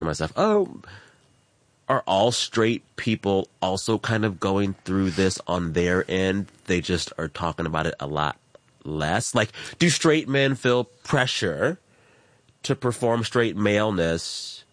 myself, oh, are all straight people also kind of going through this on their end? They just are talking about it a lot less. Like, do straight men feel pressure to perform straight maleness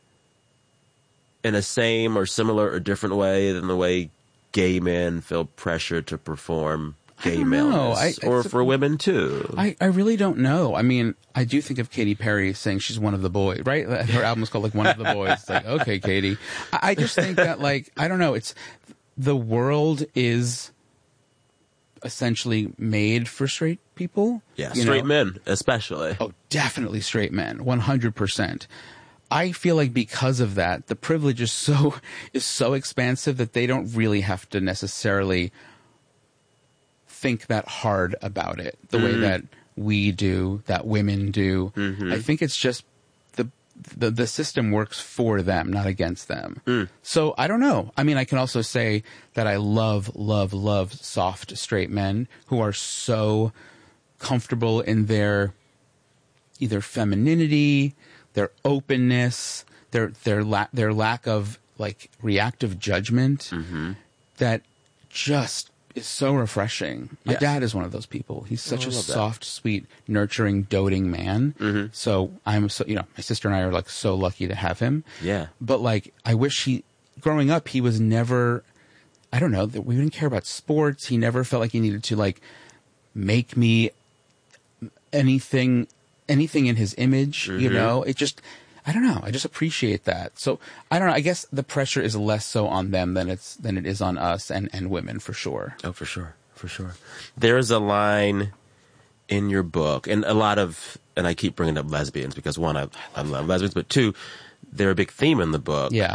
in a same or similar or different way than the way gay men feel pressure to perform gay maleness? Or for women too? I really don't know. I mean, I do think of Katy Perry saying she's one of the boys, right? Her album is called like One of the Boys. It's like, okay, Katy. I just think that, like, I don't know. It's the world is essentially made for straight people. Yeah, straight men especially. Oh, definitely straight men, 100%. I feel like because of that, the privilege is so expansive that they don't really have to necessarily think that hard about it the way that we do, that women do. I think it's just the system works for them, not against them. So I don't know. I mean, I can also say that I love soft straight men who are so comfortable in their either femininity, their openness, their lack of like reactive judgment that just is so refreshing. My dad is one of those people. He's such a soft, sweet, nurturing, doting man. So my sister and I are like so lucky to have him. Yeah. But like, I wish growing up, he was never, I don't know, that we didn't care about sports. He never felt like he needed to like make me anything in his image, you know? It just, I don't know. I just appreciate that. So I don't know. I guess the pressure is less so on them than it is on us and women for sure. Oh, for sure. For sure. There's a line in your book and and I keep bringing up lesbians because one, I love lesbians, but two, they're a big theme in the book. Yeah.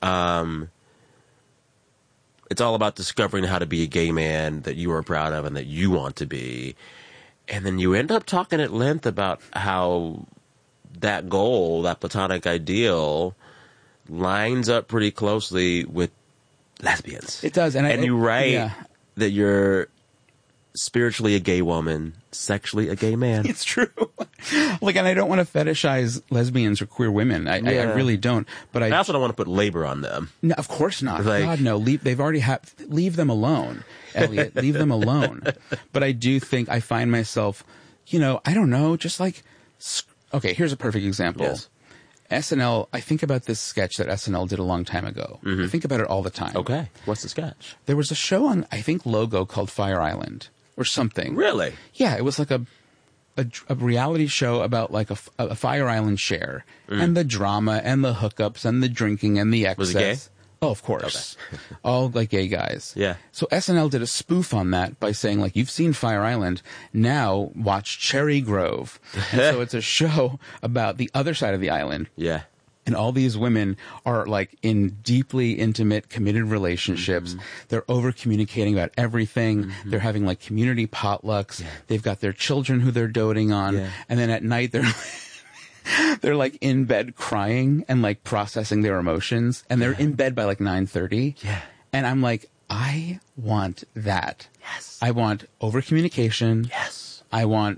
It's all about discovering how to be a gay man that you are proud of and that you want to be. And then you end up talking at length about how that goal, that platonic ideal, lines up pretty closely with lesbians. It does. And you write that you're spiritually a gay woman, sexually a gay man. It's true. Like, and I don't want to fetishize lesbians or queer women. I really don't. But I also don't want to put labor on them. No, of course not. Like, God, no. They've already leave them alone, Elliot. Leave them alone. But I do think I find myself, I don't know, just like, okay, here's a perfect example. Yes. SNL, I think about this sketch that SNL did a long time ago. I think about it all the time. Okay. What's the sketch? There was a show on, I think, Logo called Fire Island or something. Really? Yeah, it was like a reality show about like a Fire Island share and the drama and the hookups and the drinking and the excess. Was it gay? Oh, of course. Okay. All like gay guys. Yeah. So SNL did a spoof on that by saying, like, you've seen Fire Island, now watch Cherry Grove. And so it's a show about the other side of the island. Yeah. And all these women are like in deeply intimate, committed relationships. They're over communicating about everything. They're having like community potlucks. Yeah. They've got their children who they're doting on. Yeah. And then at night they're like in bed crying and like processing their emotions. And they're in bed by like 9:30. Yeah. And I'm like, I want that. Yes. I want over communication. Yes. I want,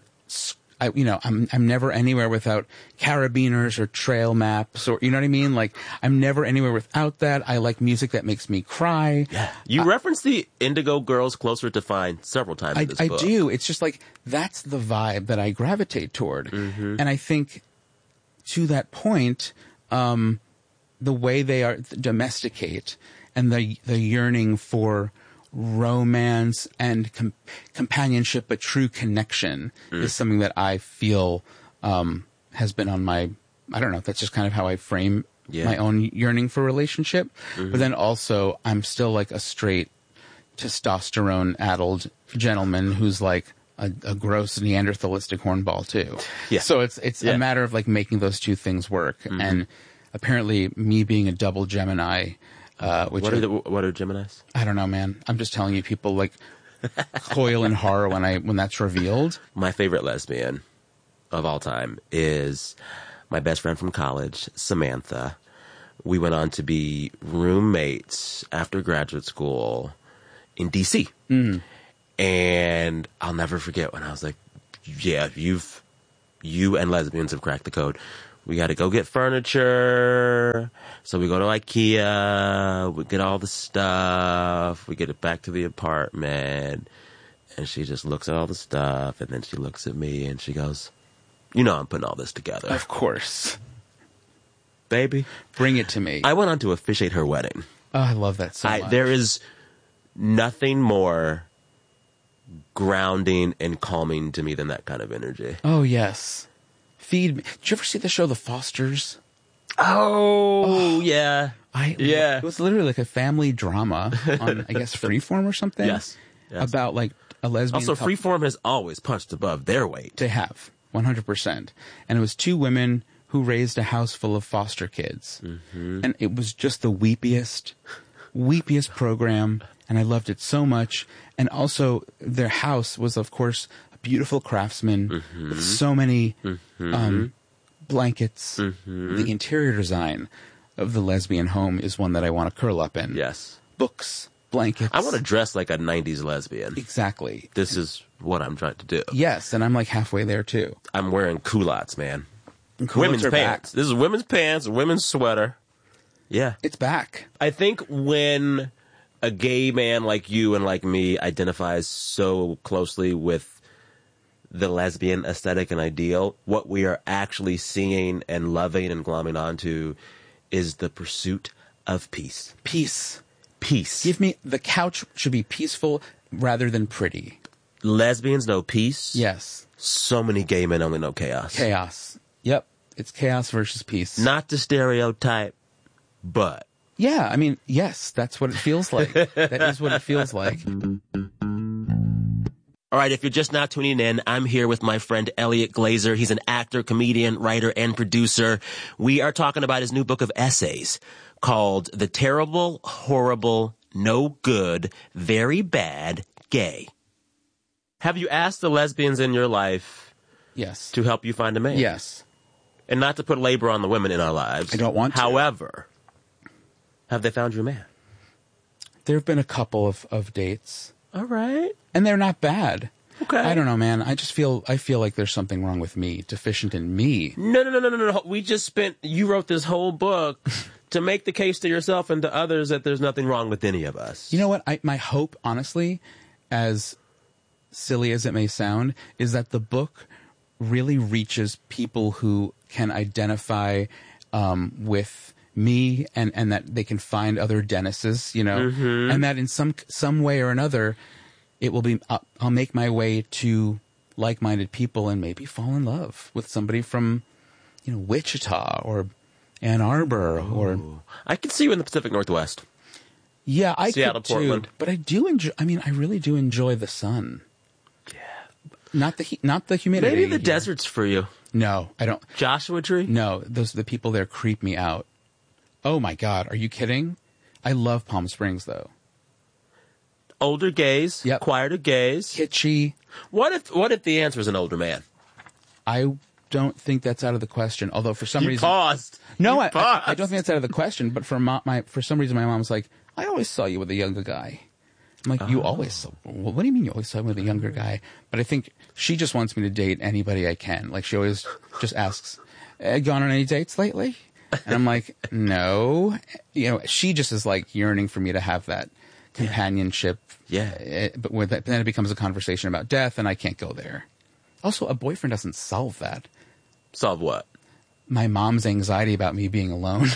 I'm never anywhere without carabiners or trail maps or, you know what I mean? Like, I'm never anywhere without that. I like music that makes me cry. Yeah. You reference the Indigo Girls Closer to Fine several times in this book. I do. It's just like, that's the vibe that I gravitate toward. And I think to that point, the way they are domesticate and the yearning for romance and companionship, but true connection is something that I feel has been on my, I don't know, that's just kind of how I frame my own yearning for relationship. But then also I'm still like a straight testosterone-addled gentleman who's like a gross Neanderthalistic hornball too. Yeah. So it's a matter of like making those two things work. And apparently me being a double Gemini, what are Geminis? I don't know, man. I'm just telling you, people like coil in horror when that's revealed. My favorite lesbian of all time is my best friend from college, Samantha. We went on to be roommates after graduate school in D.C. And I'll never forget when I was like, yeah, you and lesbians have cracked the code. We got to go get furniture. So we go to IKEA. We get all the stuff. We get it back to the apartment. And she just looks at all the stuff. And then she looks at me and she goes, you know I'm putting all this together. Of course. Baby. Bring it to me. I went on to officiate her wedding. Oh, I love that so much. There is nothing more grounding and calming to me than that kind of energy. Oh, yes. Feed me. Did you ever see the show The Fosters? Oh, yeah. It was literally like a family drama on, I guess, Freeform or something. Yes. About like a lesbian Also, couple. Freeform has always punched above their weight. They have, 100%. And it was two women who raised a house full of foster kids. Mm-hmm. And it was just the weepiest program. And I loved it so much. And also, their house was, of course, a beautiful craftsman with so many blankets. Mm-hmm. The interior design of the lesbian home is one that I want to curl up in. Yes. Books, blankets. I want to dress like a 90s lesbian. Exactly. This is what I'm trying to do. Yes, and I'm like halfway there, too. I'm wearing culottes, man. Culottes women's are pants. back. This is women's pants, a women's sweater. Yeah. It's back. I think when a gay man like you and like me identifies so closely with the lesbian aesthetic and ideal, what we are actually seeing and loving and glomming onto is the pursuit of peace. Peace. Peace. Give me, the couch should be peaceful rather than pretty. Lesbians know peace. Yes. So many gay men only know chaos. Chaos. Yep. It's chaos versus peace. Not to stereotype, but. Yeah, I mean, yes, that's what it feels like. That is what it feels like. All right, if you're just now tuning in, I'm here with my friend Elliot Glazer. He's an actor, comedian, writer, and producer. We are talking about his new book of essays called The Terrible, Horrible, No Good, Very Bad Gay. Have you asked the lesbians in your life Yes. to help you find a man? Yes. And not to put labor on the women in our lives. I don't want to. However, have they found your man? There have been a couple of dates. All right. And they're not bad. Okay. I don't know, man. I feel like there's something wrong with me, deficient in me. No. You wrote this whole book to make the case to yourself and to others that there's nothing wrong with any of us. You know what? My hope, honestly, as silly as it may sound, is that the book really reaches people who can identify with me and that they can find other Dennises, and that in some way or another, it will be, I'll make my way to like-minded people and maybe fall in love with somebody from, Wichita or Ann Arbor or. I could see you in the Pacific Northwest. Yeah, I Seattle, could too. Portland. But I do enjoy. I mean, I really do enjoy the sun. Yeah, not the humidity. Maybe the desert's for you. No, I don't. Joshua Tree? No, the people there creep me out. Oh my God, are you kidding? I love Palm Springs though. Older gays, Yep. quieter gays. Kitschy. What if the answer is an older man? I don't think that's out of the question. Although for some You reason, paused. no, You I paused. don't think that's out of the question. But for some reason, my mom's like, I always saw you with a younger guy. I'm like, you always saw. Well, what do you mean you always saw me with a younger guy? But I think she just wants me to date anybody I can. Like she always just asks, "Gone on any dates lately?" And I'm like, no. She just is like yearning for me to have that companionship. Yeah. But then it becomes a conversation about death, and I can't go there. Also, a boyfriend doesn't solve that. Solve what? My mom's anxiety about me being alone.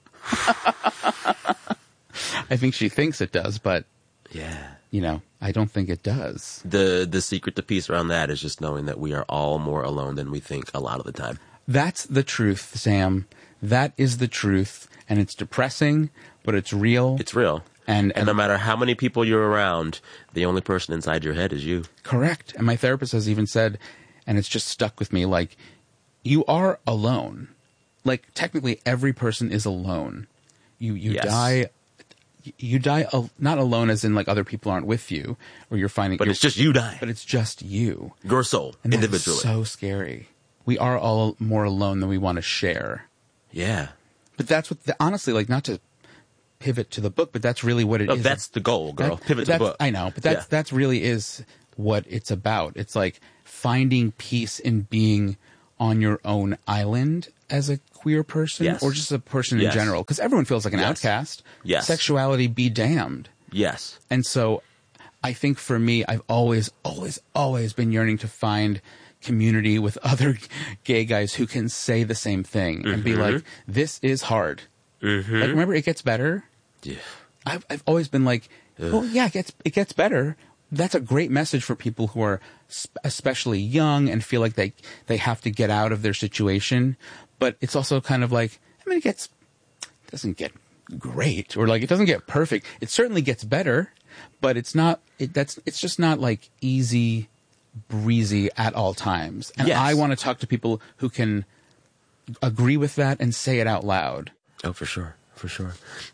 I think she thinks it does, but Yeah. I don't think it does. The secret to peace around that is just knowing that we are all more alone than we think a lot of the time. That's the truth, Sam. That is the truth, and it's depressing, but it's real. It's real. And no matter how many people you're around, the only person inside your head is you. Correct. And my therapist has even said, and it's just stuck with me, like, you are alone. Like, technically, every person is alone. You Yes. die. You die not alone as in like other people aren't with you, or you're finding. But it's just you dying. But it's just you. Your soul, And that is individually. so scary. We are all more alone than we want to share. Yeah. But that's what, honestly, like, not to pivot to the book, but that's really what it is. That's the goal, girl. Pivot to the that's- book. I know, but Yeah. that's really is what it's about. It's like finding peace in being on your own island as a queer person Yes. or just a person in Yes. general, because everyone feels like an Yes. outcast. Yes. Sexuality be damned. Yes. And so I think for me, I've always been yearning to find community with other gay guys who can say the same thing and be like, this is hard. Like, remember, It Gets Better? Yeah. I've always been like, well, yeah, it gets better. That's a great message for people who are especially young and feel like they have to get out of their situation. But it's also kind of like, I mean, it doesn't get great, or like it doesn't get perfect. It certainly gets better, but it's just not like easy breezy at all times. And Yes. I want to talk to people who can agree with that and say it out loud. Oh, for sure. For sure.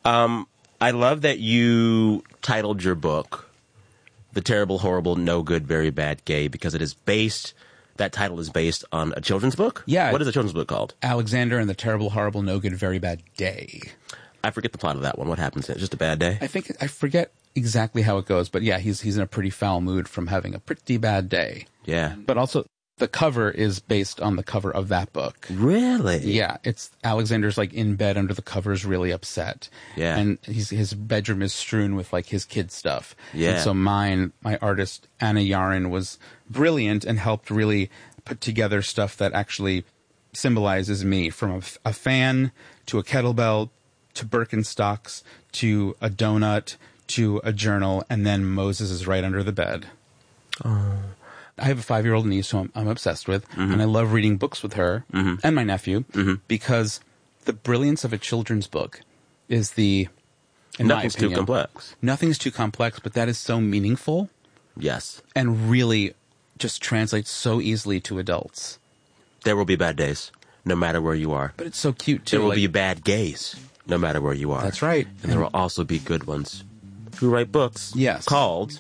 I love that you titled your book The Terrible, Horrible, No Good, Very Bad Gay, because that title is based on a children's book? Yeah. What is the children's book called? Alexander and the Terrible, Horrible, No Good, Very Bad Day. I forget the plot of that one. What happens in it? Just a bad day? I forget exactly how it goes, but yeah, he's in a pretty foul mood from having a pretty bad day. Yeah. But also, the cover is based on the cover of that book. Really? Yeah, it's Alexander's like in bed under the covers, really upset. Yeah. And his bedroom is strewn with like his kid stuff. Yeah. And so my artist, Anna Yaren, was brilliant and helped really put together stuff that actually symbolizes me, from a fan to a kettlebell to Birkenstocks to a donut to a journal, and then Moses is right under the bed. Oh. I have a 5-year-old niece who I'm obsessed with, and I love reading books with her and my nephew, because the brilliance of a children's book is in Nothing's my opinion, too complex. Nothing's too complex, but that is so meaningful Yes. and really just translates so easily to adults. There will be bad days, no matter where you are. But it's so cute, too. There will like- be bad gays, no matter where you are. That's right. And there will also be good ones who write books Yes. called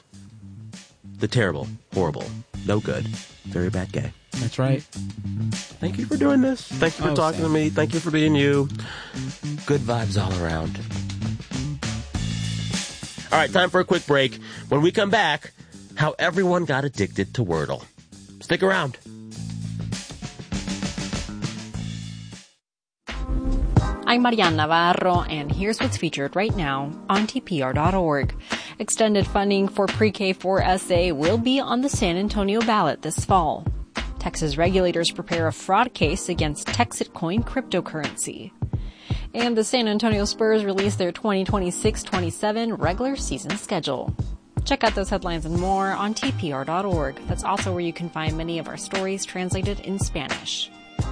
The Terrible, Horrible, No Good, Very Bad Gay. That's right. Thank you for doing this. Thank you for talking to Sam. me. Thank you for being you. Good vibes all around. All right, time for a quick break. When we come back, how everyone got addicted to Wordle. Stick around. I'm Marianne Navarro, and here's what's featured right now on TPR.org. Extended funding for pre-K 4SA will be on the San Antonio ballot this fall. Texas regulators prepare a fraud case against Texitcoin cryptocurrency. And the San Antonio Spurs release their 2026-27 regular season schedule. Check out those headlines and more on TPR.org. That's also where you can find many of our stories translated in Spanish.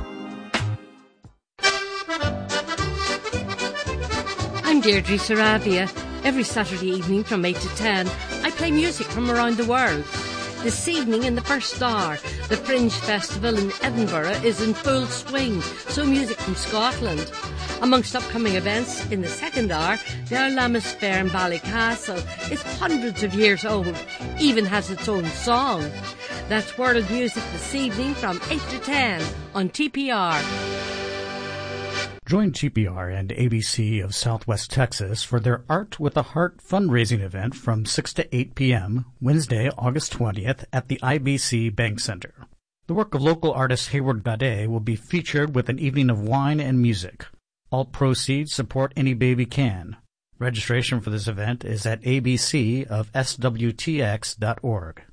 I'm Deirdre Sarabia. Every Saturday evening from 8 to 10, I play music from around the world. This evening in the first hour, the Fringe Festival in Edinburgh is in full swing, so music from Scotland. Amongst upcoming events in the second hour, the Lammas Fair in Ballycastle is hundreds of years old, even has its own song. That's world music this evening from 8 to 10 on TPR. Join TPR and ABC of Southwest Texas for their Art with a Heart fundraising event from 6 to 8 p.m. Wednesday, August 20th at the IBC Bank Center. The work of local artist Hayward Gaudet will be featured with an evening of wine and music. All proceeds support Any Baby Can. Registration for this event is at abcofswtx.org.